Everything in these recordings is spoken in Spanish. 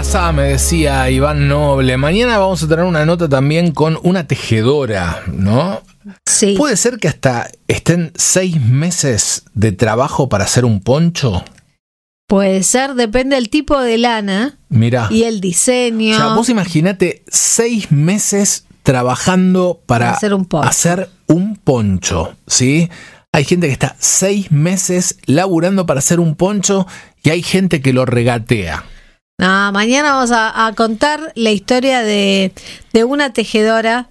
pasada, me decía Iván Noble. Mañana vamos a tener una nota también con una tejedora, ¿no? Sí. ¿Puede ser que hasta estén 6 meses de trabajo para hacer un poncho? Puede ser, depende del tipo de lana. Mirá. Y el diseño. O sea, vos imaginate 6 meses trabajando para hacer un poncho, ¿sí? Hay gente que está 6 meses laburando para hacer un poncho y hay gente que lo regatea. No, mañana vamos a contar la historia de una tejedora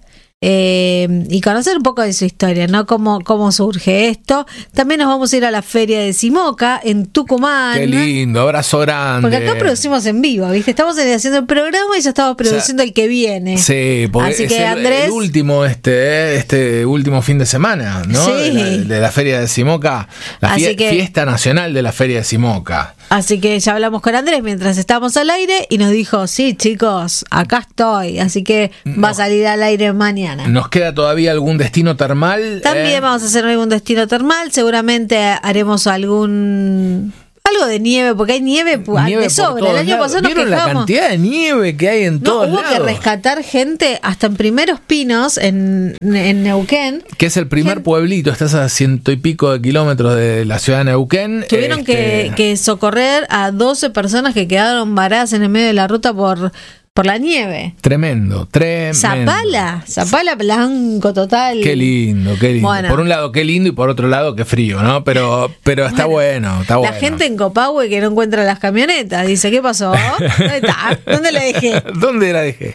y conocer un poco de su historia, ¿no? Cómo surge esto. También nos vamos a ir a la feria de Simoca en Tucumán. Qué lindo, abrazo grande. Porque acá producimos en vivo, ¿viste? Estamos haciendo el programa y ya estamos produciendo el que viene. Sí, porque así es que Andrés, el último este último fin de semana, ¿no? Sí. De la feria de Simoca, la fiesta nacional de la feria de Simoca. Así que ya hablamos con Andrés mientras estábamos al aire y nos dijo, sí, chicos, acá estoy. Así que va a salir al aire mañana. ¿Nos queda todavía algún destino termal? También vamos a hacer algún destino termal. Seguramente haremos algo de nieve, porque hay nieve de sobra. El año pasado nos quejamos. La cantidad de nieve que hay en todos lados. Hubo que rescatar gente hasta en Primeros Pinos, en Neuquén. Que es el primer pueblito, estás a 100 y pico de kilómetros de la ciudad de Neuquén. Tuvieron que socorrer a 12 personas que quedaron varadas en el medio de la ruta por la nieve. Tremendo. Zapala blanco total. Qué lindo. Bueno. Por un lado qué lindo y por otro lado qué frío, ¿no? Pero está bueno. La gente en Copahue que no encuentra las camionetas dice, ¿qué pasó? ¿Dónde está? ¿Dónde la dejé? ¿Dónde la dejé?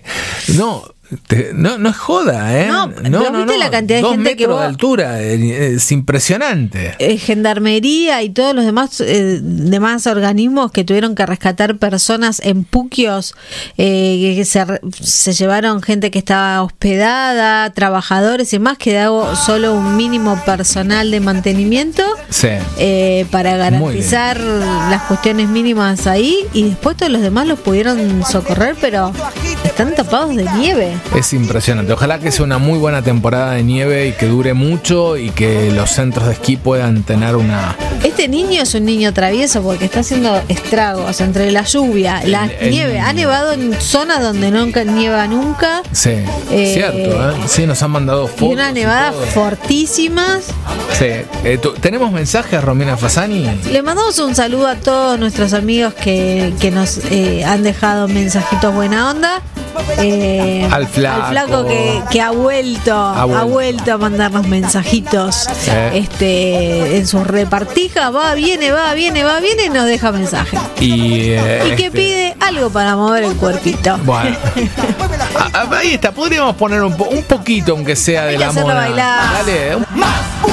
No es joda, ¿eh? No. ¿Viste la cantidad de 2 gente metros que de altura? Es impresionante. Gendarmería y todos los demás organismos que tuvieron que rescatar personas en Puquios, que se llevaron gente que estaba hospedada, trabajadores y más, quedó solo un mínimo personal de mantenimiento. Sí. Para garantizar las cuestiones mínimas ahí, y después todos los demás los pudieron socorrer, pero están tapados de nieve. Es impresionante. Ojalá que sea una muy buena temporada de nieve y que dure mucho y que los centros de esquí puedan tener una... Este niño es un niño travieso porque está haciendo estragos entre la lluvia, la nieve. Ha nevado en zonas donde nunca nieva nunca. Sí, cierto, ¿eh? Sí, nos han mandado fotos. Y una nevada fortísimas. Sí. ¿Tenemos mensajes, Romina Fasani? Le mandamos un saludo a todos nuestros amigos que nos han dejado mensajitos buena onda. Al flaco que ha vuelto a mandarnos mensajitos en sus repartijas, viene y nos deja mensaje y que pide algo para mover el cuerpito. Bueno, ahí está, podríamos poner un poquito aunque sea de la mona. Bailar. Dale,